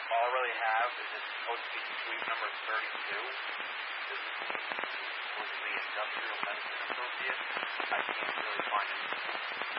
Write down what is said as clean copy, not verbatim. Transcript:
all I really have is it's supposed to be suite number 32. This is supposedly industrial medicine associate. I can't really find it.